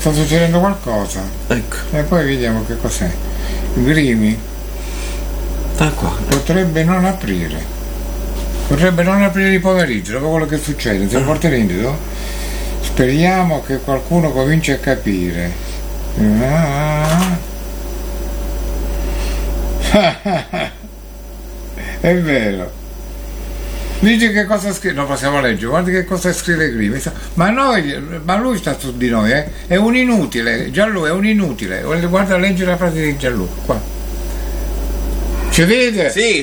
sta succedendo qualcosa. Ecco. E poi vediamo che cos'è. Grimi Qua. potrebbe non aprire di pomeriggio dopo quello che succede. Se lo porti rendito? Speriamo che qualcuno cominci a capire. È vero. Dici che cosa scrive? Non possiamo leggere, guarda che cosa scrive Grimi. Ma lui sta su di noi, è un inutile. Gianlu è un inutile. Guarda, leggi la frase di Gianlu qua. Ci vede? Sì.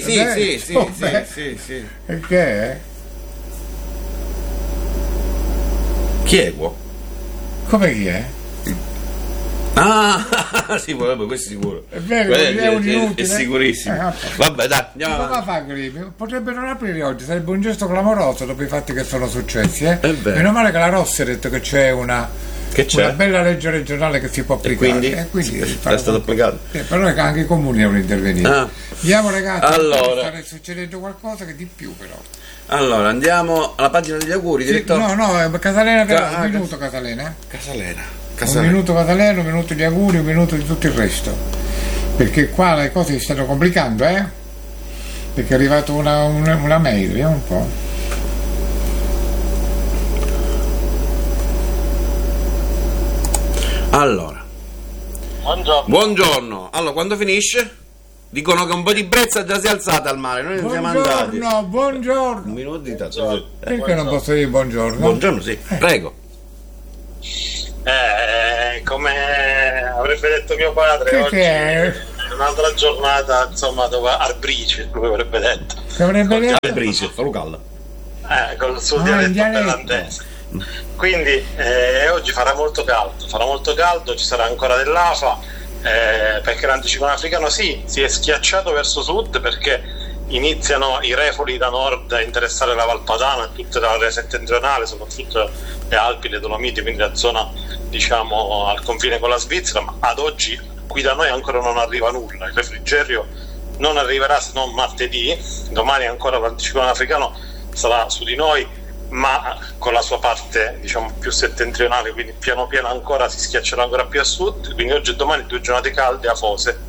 E che è? Chi è qua? Come chi è? Sì, vabbè, questo è sicuro. È vero, è un inutile. È sicurissimo. Vabbè, dai, andiamo avanti. Come fa Grimi? Potrebbe non aprire oggi, sarebbe un gesto clamoroso dopo i fatti che sono successi, Meno male che la Rossi ha detto che c'è una bella legge regionale che si può applicare. E quindi è stato applicato. Però anche i comuni devono intervenire. Andiamo ragazzi, allora, sta succedendo qualcosa che di più però. Allora, andiamo alla pagina degli auguri, direttore. No, Casalena però, un minuto Casalena. Un minuto Casalena, un minuto di auguri, un minuto di tutto il resto. Perché qua le cose si stanno complicando, Perché è arrivata una mail, vediamo un po'. Allora. Buongiorno. Allora, quando finisce? Dicono che un po' di brezza già si è alzata al mare, noi non siamo andati. Buongiorno. Un minuto di tazza. Perché non posso dire buongiorno? Buongiorno, sì. Prego. Come avrebbe detto mio padre, oggi è un'altra giornata, insomma, dove Arbrice, come avrebbe detto. Che avrebbe detto? Arbrice, solo calda. Con il suo dialetto piemontese. Quindi oggi farà molto caldo, ci sarà ancora dell'afa, perché l'anticiclone africano si è schiacciato verso sud, perché iniziano i refoli da nord a interessare la Valpadana, tutta l'area settentrionale, soprattutto le Alpi, le Dolomiti, quindi la zona diciamo al confine con la Svizzera, ma ad oggi qui da noi ancora non arriva nulla, il refrigerio non arriverà se non martedì, domani ancora l'anticiclone africano sarà su di noi, ma con la sua parte diciamo più settentrionale, quindi piano piano ancora si schiaccerà ancora più a sud, quindi oggi e domani 2 giornate calde afose.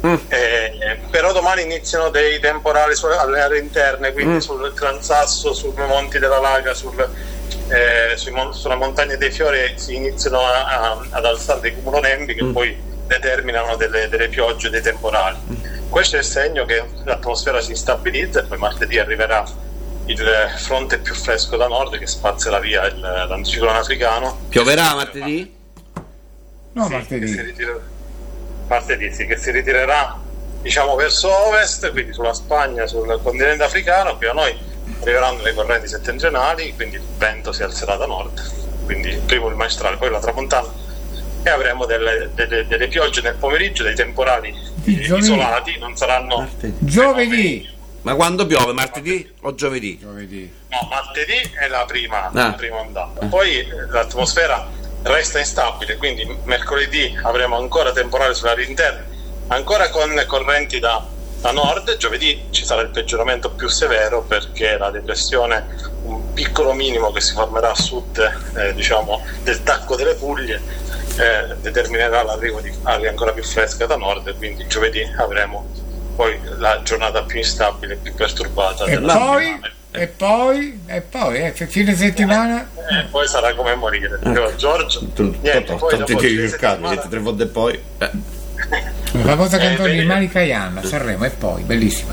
Però domani iniziano dei temporali alle aree interne, quindi sul Gran Sasso, sui monti della Laga, sulla montagna dei Fiori si iniziano ad alzare dei cumulonembi che poi determinano delle piogge, dei temporali. Questo è il segno che l'atmosfera si stabilizza e poi martedì arriverà il fronte più fresco da nord che spazzerà via l'anticiclone africano. Pioverà martedì? No, sì, martedì. Martedì sì, che si ritirerà diciamo verso ovest, quindi sulla Spagna, sul continente africano. Qui a noi arriveranno le correnti settentrionali, quindi il vento si alzerà da nord, quindi prima il maestrale, poi la tramontana, e avremo delle piogge nel pomeriggio, dei temporali isolati, non saranno giovedì. Ma quando piove? Martedì o giovedì? No, martedì è la prima ondata. Poi l'atmosfera resta instabile, quindi mercoledì avremo ancora temporali sulle aree interne, ancora con correnti da nord. Giovedì ci sarà il peggioramento più severo, perché la depressione, un piccolo minimo che si formerà a sud diciamo del Tacco delle Puglie, determinerà l'arrivo di aria ancora più fresca da nord, quindi giovedì avremo poi la giornata più instabile, più perturbata della settimana. E poi fine settimana poi sarà come morire. Giorgio, niente, poi dopo detto 3 volte e poi la famosa canzone di Manica Ianna, Sanremo, e poi bellissima.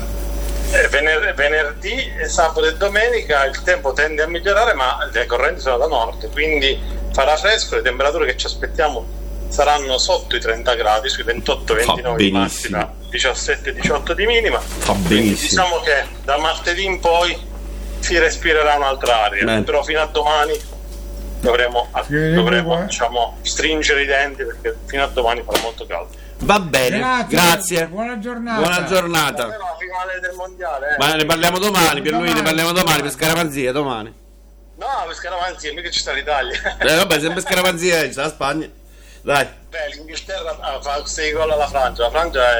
Venerdì, sabato e domenica il tempo tende a migliorare, ma le correnti sono da nord, quindi farà fresco. Le temperature che ci aspettiamo saranno sotto i 30 gradi, sui 28-29 di massima, 17-18 di minima. Diciamo che da martedì in poi si respirerà un'altra aria, però fino a domani dovremo diciamo stringere i denti, perché fino a domani farà molto caldo. Va bene, grazie. Buona giornata. La finale del mondiale. Ma ne parliamo domani, per lui ne parliamo domani, per Scaramanzia domani. No, per Scaramanzia, mica ci sta l'Italia. Vabbè, sempre Scaramanzia, c'è la Spagna. Dai. L'Inghilterra fa 6 gol alla Francia. La Francia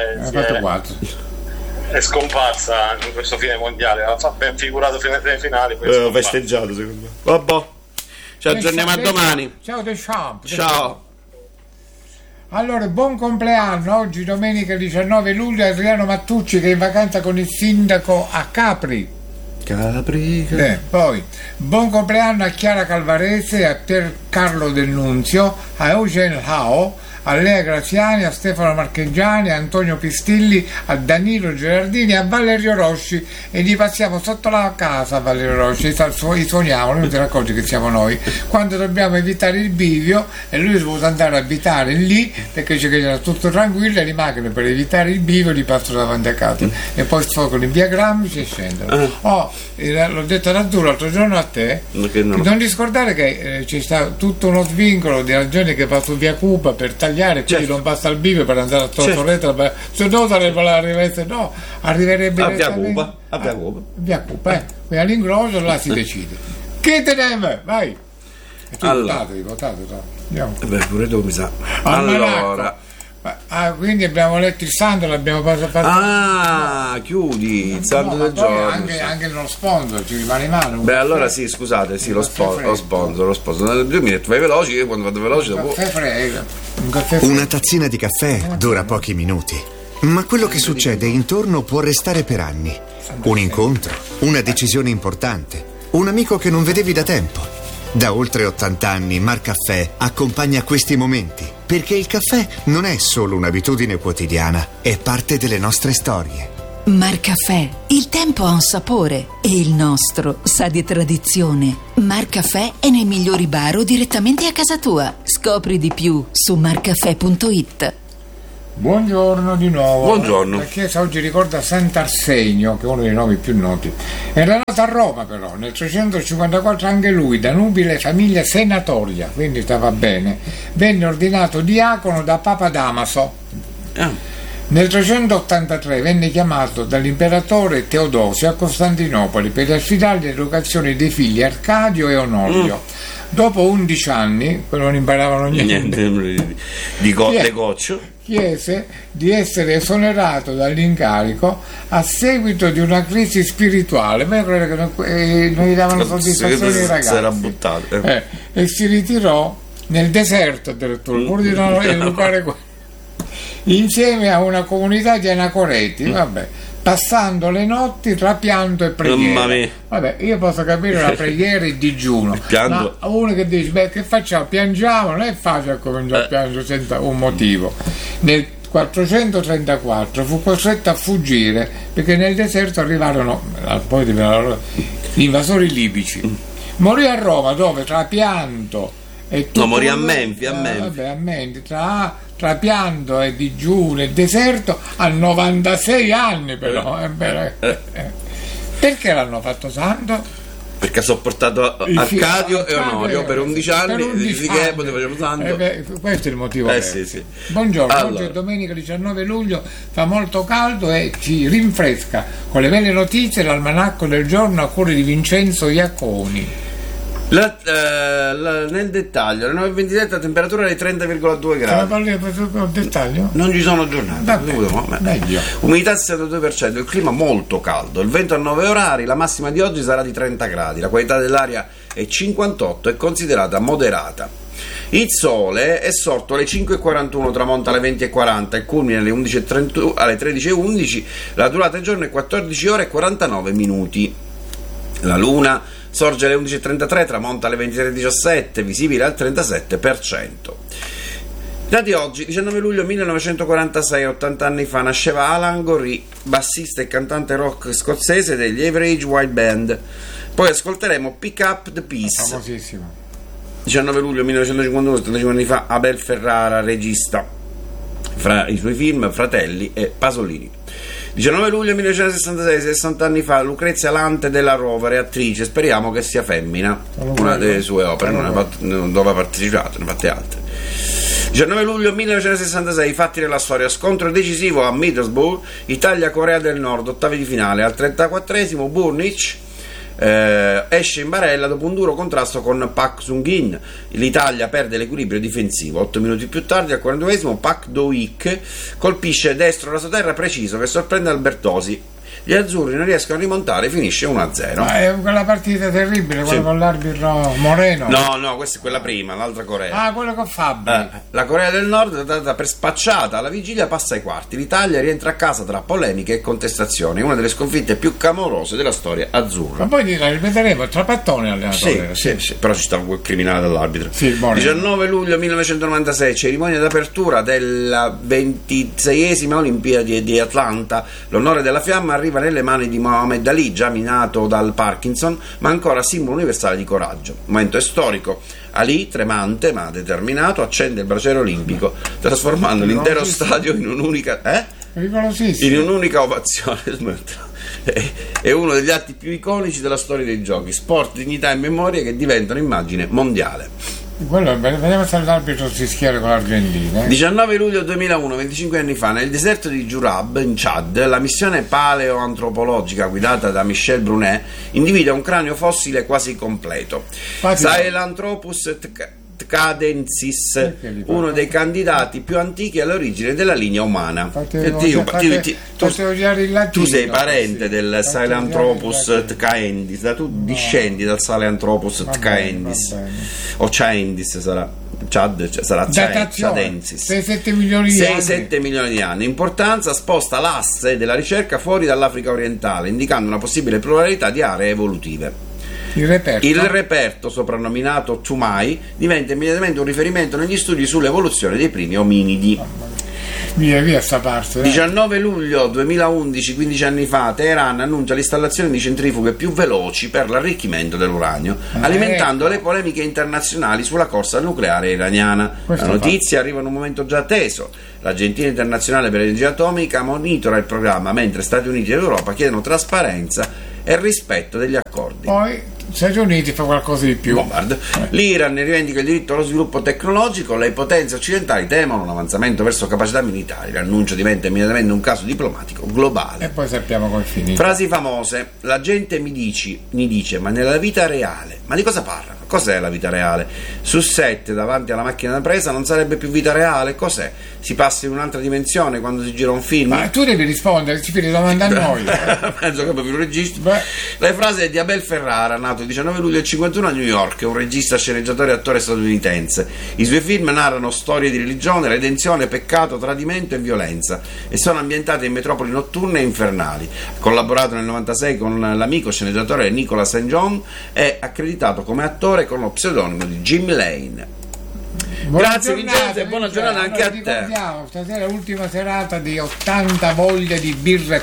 è scomparsa in questo fine mondiale, ha ben figurato fino alle finali. Ho festeggiato secondo me. Vabbè. Ci aggiorniamo a domani. Ciao Deschamps. Ciao. Allora, buon compleanno, oggi domenica 19 luglio Adriano Mattucci che è in vacanza con il sindaco a Capri. Poi buon compleanno a Chiara Calvarese, a Pier Carlo Del Nunzio, a Eugen Hao, a Lea Graziani, a Stefano Marcheggiani, a Antonio Pistilli, a Danilo Gerardini, a Valerio Rossi, e gli passiamo sotto la casa a Valerio Rossi, i suoniamo, lui non si accorge che siamo noi, quando dobbiamo evitare il bivio, e lui vuole andare a abitare lì perché c'è che era tutto tranquillo, e le macchine per evitare il bivio gli passano davanti a casa e poi sfogano in via Gramsci e scendono. L'ho detto ad Azzurro l'altro giorno a te, non ti scordare che ci sta tutto uno svincolo di ragione che va su via Cupa per tagliare, quindi non basta il bivio per andare a Tortoreto, se no arriverebbe a via Cupa, quindi all'ingrosso là si decide. Che te ne vai? E tu votate. Pure tu mi sa. Allora quindi abbiamo letto il santo, l'abbiamo passato. Chiudi il santo del giorno. Anche lo sponsor ci rimane male. Allora sì, scusate, lo sponsor. Nel 2 minuti vai veloci, io quando vado veloce dopo. Una tazzina di caffè dura pochi minuti, ma quello che succede intorno può restare per anni. Un incontro, una decisione importante, un amico che non vedevi da tempo. Da oltre 80 anni Marcaffè accompagna questi momenti, perché il caffè non è solo un'abitudine quotidiana, è parte delle nostre storie. Marcaffè, il tempo ha un sapore e il nostro sa di tradizione. Marcaffè è nei migliori bar o direttamente a casa tua. Scopri di più su marcaffè.it. Buongiorno di nuovo. Buongiorno. La chiesa oggi ricorda Sant'Arsenio, che è uno dei nomi più noti. Era nato a Roma però, nel 354 anche lui, da nubile famiglia senatoria, quindi stava bene. Venne ordinato diacono da Papa Damaso. Nel 383 venne chiamato dall'imperatore Teodosio a Costantinopoli per affidare l'educazione dei figli Arcadio e Onorio. Dopo 11 anni, però non imparavano niente, chiese di essere esonerato dall'incarico a seguito di una crisi spirituale. Beh, credo che non gli davano soddisfazione ai ragazzi. Era buttato. E si ritirò nel deserto addirittura, pur di non educare insieme a una comunità di anacoreti, passando le notti tra pianto e preghiera. Io posso capire la preghiera e il digiuno, ma uno che dice che facciamo? Piangiamo? Non è facile cominciare a piangere senza un motivo. Nel 434 fu costretto a fuggire perché nel deserto arrivarono poi gli invasori libici. Morì a Roma, dove tra pianto e tutto morì a Menfi. Tra pianto e digiuno e deserto a 96 anni però. Perché l'hanno fatto santo? Perché ha sopportato Arcadio e Onorio per 11 anni, che facciamo santo. Questo è il motivo. Sì. Buongiorno, oggi è domenica 19 luglio, fa molto caldo e ci rinfresca con le belle notizie l'almanacco del giorno a cura di Vincenzo Iaconi. Nel dettaglio, alle 9:27 la temperatura è di 30,2 gradi. Nel dettaglio? Non ci sono giornate. Meglio. Umidità al 62%, il clima molto caldo, il vento a 9 orari, la massima di oggi sarà di 30 gradi, la qualità dell'aria è 58 e considerata moderata. Il sole è sorto alle 5:41, tramonta alle 20:40 e culmina alle 11:30, alle 13:11, la durata del giorno è 14 ore e 49 minuti. La luna sorge alle 11:33, tramonta alle 23:17, visibile al 37%. Da di oggi, 19 luglio 1946, 80 anni fa, nasceva Alan Gorrie, bassista e cantante rock scozzese degli Average White Band. Poi ascolteremo Pick Up the Peace. Famosissimo. 19 luglio 1951, 75 anni fa, Abel Ferrara, regista, fra i suoi film Fratelli e Pasolini. 19 luglio 1966, 60 anni fa, Lucrezia Lante della Rovere, attrice, speriamo che sia femmina, una delle sue opere, non dove ha partecipato, ne ha fatte altre. 19 luglio 1966, fatti della storia, scontro decisivo a Middlesbrough, Italia-Corea del Nord, ottavi di finale, al 34esimo Burnic esce in barella dopo un duro contrasto con Pak Sung-in. L'Italia perde l'equilibrio difensivo. 8 minuti più tardi, al 42esimo, Pak Do-ik colpisce destro rasoterra preciso che sorprende Albertosi. Gli azzurri non riescono a rimontare, finisce 1-0. Ma è quella partita terribile, quella con l'arbitro Moreno. No, questa è quella prima, l'altra Corea. Ah, quello con Fabri. La Corea del Nord è data per spacciata, alla vigilia passa ai quarti. L'Italia rientra a casa tra polemiche e contestazioni, una delle sconfitte più clamorose della storia azzurra. Ma poi la ripeteremo, il Trapattone allenatore. Sì, però ci sta quel criminale dall'arbitro. Sì, 19 luglio 1996, cerimonia d'apertura della 26esima Olimpiadi di Atlanta. L'onore della fiamma arriva nelle mani di Mohamed Ali, già minato dal Parkinson, ma ancora simbolo universale di coraggio. Momento storico. Ali, tremante ma determinato, accende il braciere olimpico, trasformando l'intero stadio in un'unica ovazione. È uno degli atti più iconici della storia dei giochi, sport, dignità e memoria che diventano immagine mondiale. Vediamo se l'arbitro si schiera con l'Argentina. 19 luglio 2001, 25 anni fa, nel deserto di Jurab, in Chad, la missione paleoantropologica guidata da Michel Brunet individua un cranio fossile quasi completo. Sahelanthropus tcadensis, uno dei candidati più antichi all'origine della linea umana. Tu sei parente del Sahelanthropus tcaendis, tu discendi dal Sahelanthropus tcaendis, o Caendis sarà. Sarà Chadensis. 6-7 milioni di anni. Importanza: sposta l'asse della ricerca fuori dall'Africa orientale, indicando una possibile pluralità di aree evolutive. Il reperto, soprannominato Tumai, diventa immediatamente un riferimento negli studi sull'evoluzione dei primi ominidi. Via sta parte. 19 luglio 2011, 15 anni fa, Teheran annuncia l'installazione di centrifughe più veloci per l'arricchimento dell'uranio, alimentando le polemiche internazionali sulla corsa nucleare iraniana. La notizia arriva in un momento già atteso. L'Agenzia internazionale per l'energia atomica monitora il programma, mentre Stati Uniti ed Europa chiedono trasparenza e rispetto degli accordi. Poi Stati Uniti fa qualcosa di più. L'Iran rivendica il diritto allo sviluppo tecnologico, le potenze occidentali temono un avanzamento verso capacità militari, l'annuncio diventa immediatamente un caso diplomatico globale. E poi sappiamo come finire. Frasi famose: la gente mi dice, ma nella vita reale, ma di cosa parlano? Cos'è la vita reale? Su set davanti alla macchina da presa non sarebbe più vita reale? Cos'è? Si passa in un'altra dimensione quando si gira un film? Ma tu devi rispondere, ci fai domanda a noi. Penso che proprio un regista. Le frasi di Abel Ferrara, nato il 19 luglio del 51 a New York, è un regista, sceneggiatore e attore statunitense. I suoi film narrano storie di religione, redenzione, peccato, tradimento e violenza e sono ambientati in metropoli notturne e infernali. Ha collaborato nel 96 con l'amico sceneggiatore Nicolas St. John, è accreditato come attore con lo pseudonimo di Jim Lane. Grazie Vincenzo e buona giornata anche a te. Stasera è l'ultima serata di 80 voglie di birra,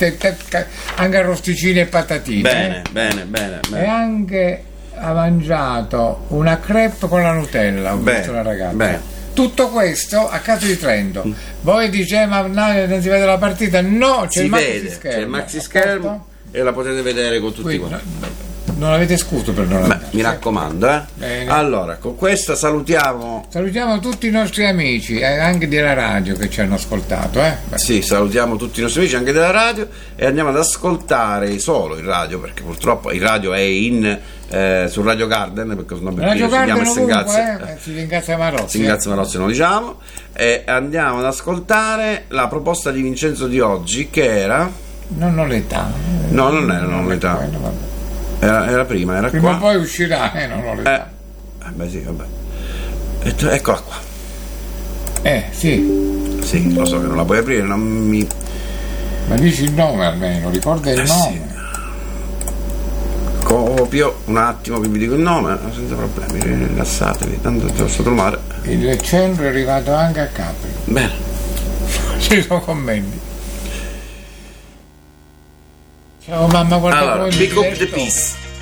anche arrosticini e patatine. Bene. E anche ha mangiato una crepe con la Nutella, ho visto la ragazza. Tutto questo a casa di Trento. Voi dite ma non si vede la partita? No, c'è il maxi schermo e la potete vedere con tutti quanti. Non avete scuso per non andare. Mi raccomando, Allora, con questa salutiamo tutti i nostri amici, anche della radio che ci hanno ascoltato, Sì, salutiamo tutti i nostri amici anche della radio e andiamo ad ascoltare solo il radio, perché purtroppo il radio è su Radio Garden, perché sennò Radio Garden ovunque, si ringrazia Marozzi, non diciamo, e andiamo ad ascoltare la proposta di Vincenzo di oggi, che era non l'età. No, non era non l'età. Era prima o qua. Poi uscirà, non lo so. Sì, vabbè. Eccola qua. Sì, lo so che non la puoi aprire, non mi. Ma dici il nome almeno, ricorda il nome. Sì. Copio un attimo, vi dico il nome, senza problemi, rilassatevi, tanto è sotto il mare. Il centro è arrivato anche a Capri. Bene. Ci sono commenti. Ciao mamma, guarda allora, pick up the piece.